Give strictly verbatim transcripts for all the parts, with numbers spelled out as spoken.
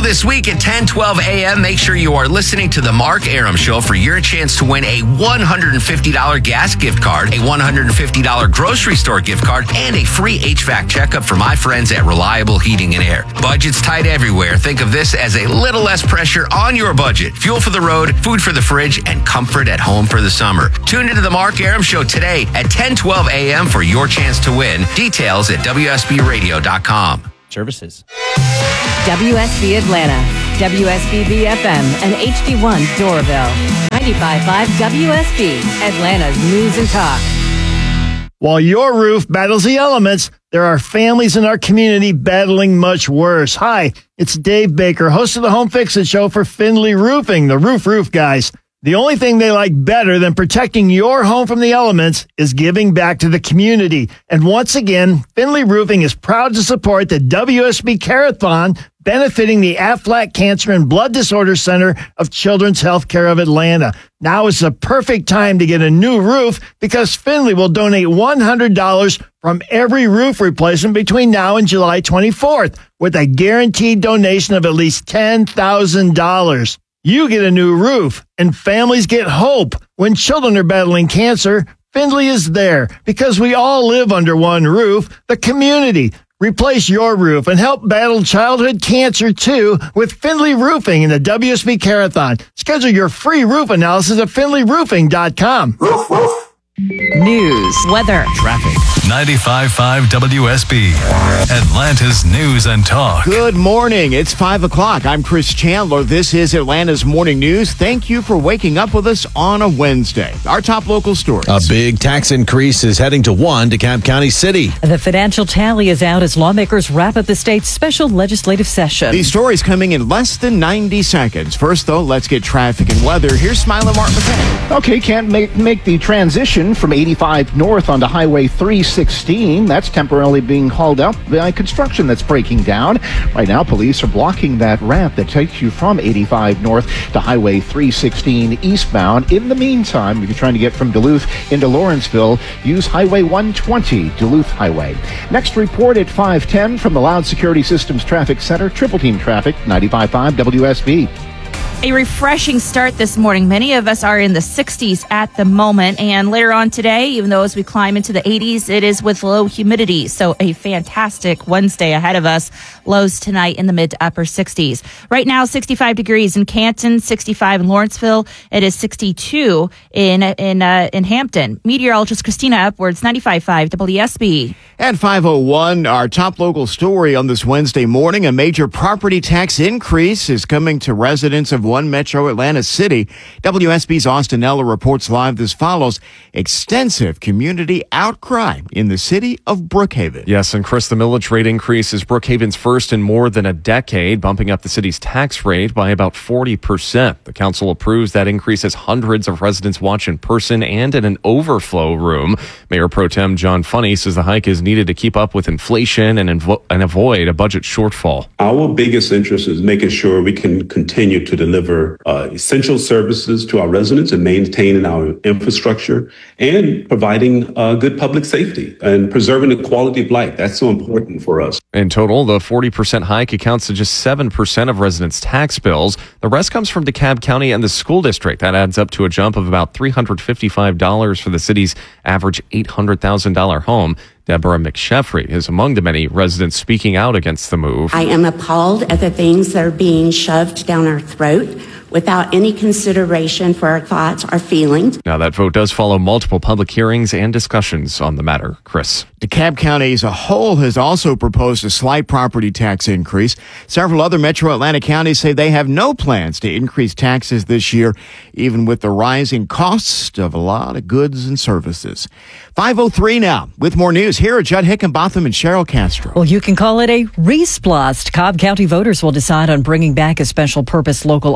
this week at ten twelve a.m., make sure you are listening to The Mark Arum Show for your chance to win a one hundred fifty dollars gas gift card, a one hundred fifty dollars grocery store gift card, and a free H V A C checkup for my friends at Reliable Heating and Air. Budget's tight everywhere. Think of this as a little less pressure on your budget. Fuel for the road, food for the fridge, and comfort at home for the summer. Tune into The Mark Arum Show today at ten twelve a.m. for your chance to win. Details at W S B radio dot com. Services. W S B Atlanta, W S B B F M, and H D one Doraville. ninety-five point five W S B, Atlanta's News and Talk. While your roof battles the elements, there are families in our community battling much worse. Hi, it's Dave Baker, host of the Home Fix-It Show for Findlay Roofing, the Roof Roof guys. The only thing they like better than protecting your home from the elements is giving back to the community. And once again, Findlay Roofing is proud to support the W S B Care-a-thon, benefiting the Aflac Cancer and Blood Disorder Center of Children's Healthcare of Atlanta. Now is the perfect time to get a new roof because Findlay will donate one hundred dollars from every roof replacement between now and July twenty-fourth with a guaranteed donation of at least ten thousand dollars. You get a new roof, and families get hope. When children are battling cancer, Findlay is there because we all live under one roof, the community. Replace your roof and help battle childhood cancer, too, with Findlay Roofing and the W S B Care-a-thon. Schedule your free roof analysis at findlay roofing dot com. Roof, roof. News, weather, Traffic. ninety-five point five W S B, Atlanta's News and Talk. Good morning. It's five o'clock. I'm Chris Chandler. This is Atlanta's Morning News. Thank you for waking up with us on a Wednesday. Our top local stories. A big tax increase is heading to one DeKalb County City. The financial tally is out as lawmakers wrap up the state's special legislative session. These stories coming in less than ninety seconds. First, though, let's get traffic and weather. Here's Smiling Mark McKay. Okay, can't make, make the transition from eighty-five north onto Highway three sixteen. That's temporarily being hauled up by construction that's breaking down. Right now, police are blocking that ramp that takes you from eighty-five north to Highway three sixteen eastbound. In the meantime, if you're trying to get from Duluth into Lawrenceville, use Highway one twenty, Duluth Highway. Next report at five ten from the Loud Security Systems Traffic Center, Triple Team Traffic, ninety-five point five W S B. A refreshing start this morning. Many of us are in the sixties at the moment, and later on today, even though as we climb into the eighties, it is with low humidity. So a fantastic Wednesday ahead of us. Lows tonight in the mid to upper sixties. Right now, sixty-five degrees in Canton, sixty-five in Lawrenceville. It is sixty-two in in uh, in Hampton. Meteorologist Christina Upwards, ninety-five point five W S B. At five oh one, our top local story on this Wednesday morning, a major property tax increase is coming to residents of one Metro Atlanta City. W S B's Austin Eller reports live as follows. Extensive community outcry in the city of Brookhaven. Yes, and Chris, the millage rate increase is Brookhaven's first in more than a decade, bumping up the city's tax rate by about forty percent. The council approves that increase as hundreds of residents watch in person and in an overflow room. Mayor Pro Tem John Funny says the hike is needed to keep up with inflation and, invo- and avoid a budget shortfall. Our biggest interest is making sure we can continue to deliver Uh, essential services to our residents and maintaining our infrastructure and providing uh, good public safety and preserving the quality of life. That's so important for us. In total, the forty percent hike accounts to just seven percent of residents' tax bills. The rest comes from DeKalb County and the school district. That adds up to a jump of about three hundred fifty-five dollars for the city's average eight hundred thousand dollars home. Deborah McSheffrey is among the many residents speaking out against the move. I am appalled at the things that are being shoved down our throat without any consideration for our thoughts or feelings. Now, that vote does follow multiple public hearings and discussions on the matter. Chris. DeKalb County as a whole has also proposed a slight property tax increase. Several other Metro Atlanta counties say they have no plans to increase taxes this year, even with the rising cost of a lot of goods and services. five oh three now. With more news, here are Judd Hickenbotham and Cheryl Castro. Well, you can call it a resplast. Cobb County voters will decide on bringing back a special purpose local option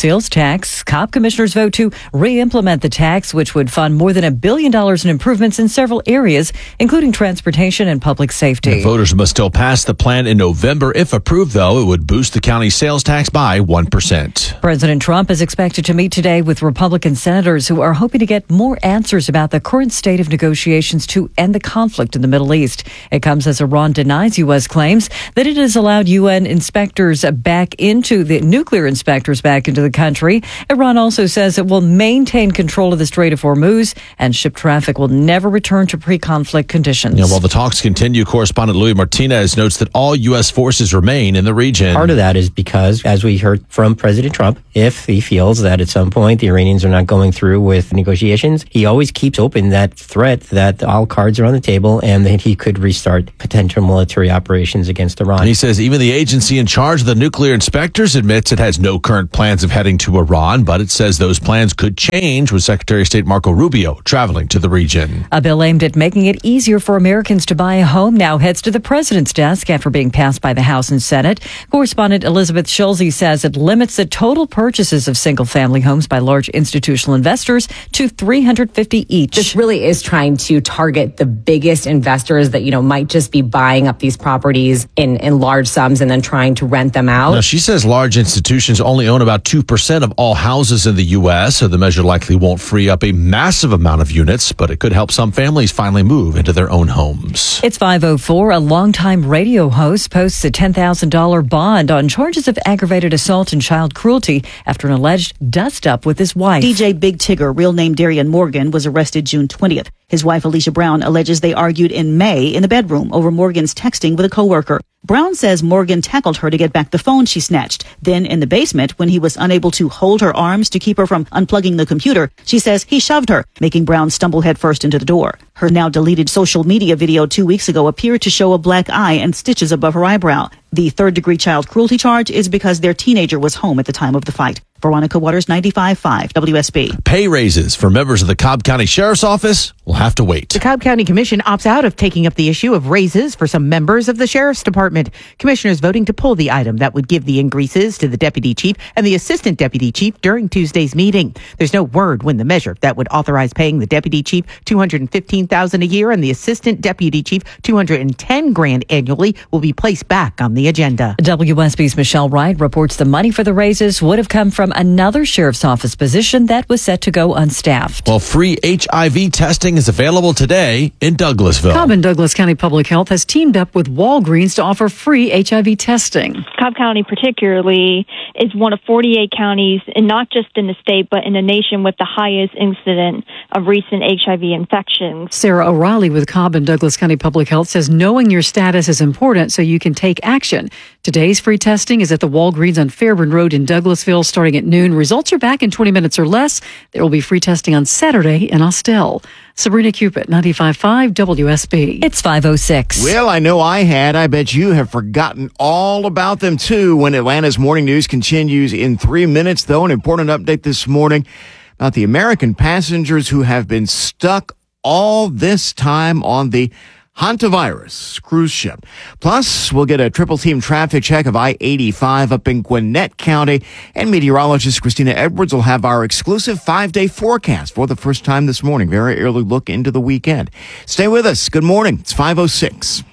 sales tax. Cobb commissioners vote to re-implement the tax, which would fund more than a billion dollars in improvements in several areas, including transportation and public safety. The voters must still pass the plan in November. If approved, though, it would boost the county's sales tax by one percent. President Trump is expected to meet today with Republican senators who are hoping to get more answers about the current state of negotiations to end the conflict in the Middle East. It comes as Iran denies U S claims that it has allowed U N inspectors back into the nuclear inspectors back into the country. Iran also says it will maintain control of the Strait of Hormuz and ship traffic will never return to pre-conflict conditions. Yeah, while the talks continue, correspondent Louis Martinez notes that all U S forces remain in the region. Part of that is because, as we heard from President Trump, if he feels that at some point the Iranians are not going through with negotiations, he always keeps open that threat that all cards are on the table and that he could restart potential military operations against Iran. And he says even the agency in charge of the nuclear inspectors admits it has no current plans of heading to Iran, but it says those plans could change with Secretary of State Marco Rubio traveling to the region. A bill aimed at making it easier for Americans to buy a home now heads to the president's desk after being passed by the House and Senate. Correspondent Elizabeth Schulze says it limits the total purchases of single-family homes by large institutional investors to three hundred fifty each. This really is trying to target the biggest investors that, you know, might just be buying up these properties in, in large sums and then trying to rent them out. Now, she says large institutions only own about two percent of all houses in the U S, so the measure likely won't free up a massive amount of units, but it could help some families finally move into their own homes. It's five oh four. A longtime radio host posts a ten thousand dollars bond on charges of aggravated assault and child cruelty after an alleged dust-up with his wife. D J Big Tigger, real name Darian Morgan, was arrested June twentieth. His wife, Alicia Brown, alleges they argued in May in the bedroom over Morgan's texting with a coworker. Brown says Morgan tackled her to get back the phone she snatched. Then in the basement, when he was unable to hold her arms to keep her from unplugging the computer, she says he shoved her, making Brown stumble headfirst into the door. Her now deleted social media video two weeks ago appeared to show a black eye and stitches above her eyebrow. The third-degree child cruelty charge is because their teenager was home at the time of the fight. Veronica Waters, ninety-five point five W S B. Pay raises for members of the Cobb County Sheriff's Office will have to wait. The Cobb County Commission opts out of taking up the issue of raises for some members of the Sheriff's Department. Commissioners voting to pull the item that would give the increases to the Deputy Chief and the Assistant Deputy Chief during Tuesday's meeting. There's no word when the measure that would authorize paying the Deputy Chief two hundred fifteen thousand dollars a year and the Assistant Deputy Chief two hundred ten grand annually will be placed back on the agenda. W S B's Michelle Wright reports the money for the raises would have come from another sheriff's office position that was set to go unstaffed. Well, free H I V testing is available today in Douglasville. Cobb and Douglas County Public Health has teamed up with Walgreens to offer free H I V testing. Cobb County particularly is one of forty-eight counties, and not just in the state, but in the nation with the highest incident of recent H I V infections. Sarah O'Reilly with Cobb and Douglas County Public Health says knowing your status is important so you can take action. Today's free testing is at the Walgreens on Fairburn Road in Douglasville starting at noon. Results are back in twenty minutes or less. There will be free testing on Saturday in Austell. Sabrina Cupid, ninety-five point five W S B. It's five oh six. Well, I know I had. I bet you have forgotten all about them, too, when Atlanta's Morning News continues in three minutes, though. An important update this morning about the American passengers who have been stuck all this time on the Hantavirus cruise ship. Plus, we'll get a triple team traffic check of I eighty-five up in Gwinnett County. And meteorologist Christina Edwards will have our exclusive five-day forecast for the first time this morning. Very early look into the weekend. Stay with us. Good morning. It's five oh six.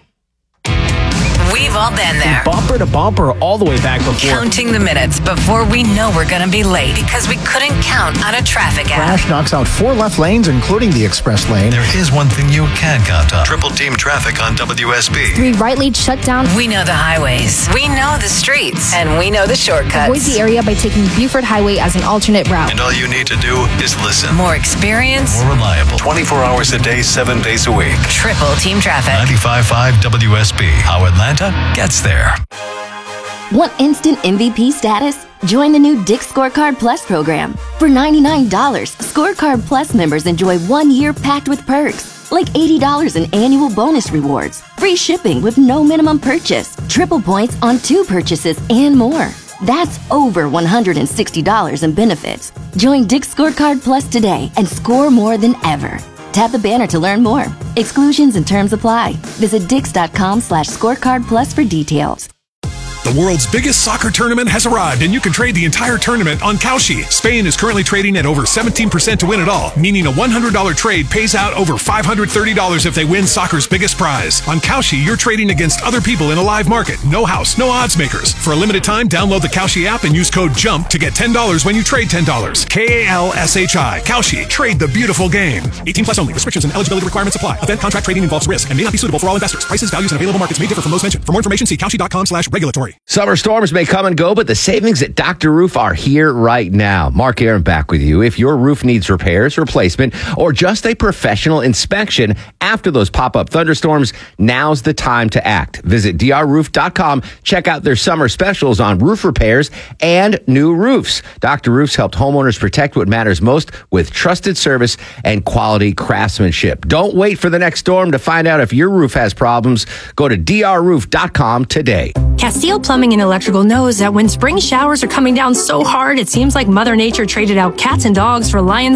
We've all been there. Bumper to bumper all the way back before. Counting the minutes before we know we're going to be late because we couldn't count on a traffic app. Crash knocks out four left lanes, including the express lane. There is one thing you can count on. Triple team traffic on W S B. Three right lanes shut down. We know the highways. We know the streets. And we know the shortcuts. Avoid the area by taking Buford Highway as an alternate route. And all you need to do is listen. More experience. More reliable. twenty-four hours a day, seven days a week. Triple team traffic. ninety-five point five W S B. How Atlanta gets there. Want instant M V P status? Join the new Dick's Scorecard Plus program. For ninety-nine dollars, Scorecard Plus members enjoy one year packed with perks, like eighty dollars in annual bonus rewards, free shipping with no minimum purchase, triple points on two purchases, and more. That's over one hundred sixty dollars in benefits. Join Dick's Scorecard Plus today and score more than ever. Tap the banner to learn more. Exclusions and terms apply. Visit dix.com slash scorecard plus for details. The world's biggest soccer tournament has arrived, and you can trade the entire tournament on Kalshi. Spain is currently trading at over seventeen percent to win it all, meaning a one hundred dollars trade pays out over five hundred thirty dollars if they win soccer's biggest prize. On Kalshi, you're trading against other people in a live market. No house, no odds makers. For a limited time, download the Kalshi app and use code JUMP to get ten dollars when you trade ten dollars. K A L S H I. Kalshi. Trade the beautiful game. eighteen plus only. Restrictions and eligibility requirements apply. Event contract trading involves risk and may not be suitable for all investors. Prices, values, and available markets may differ from those mentioned. For more information, see Kalshi.com slash regulatory. Summer storms may come and go, but the savings at Doctor Roof are here right now. Mark Aaron back with you. If your roof needs repairs, replacement, or just a professional inspection after those pop-up thunderstorms, now's the time to act. Visit D R roof dot com. Check out their summer specials on roof repairs and new roofs. Doctor Roofs helped homeowners protect what matters most with trusted service and quality craftsmanship. Don't wait for the next storm to find out if your roof has problems. Go to D R roof dot com today. Castile Plumbing and Electrical knows that when spring showers are coming down so hard, it seems like Mother Nature traded out cats and dogs for lions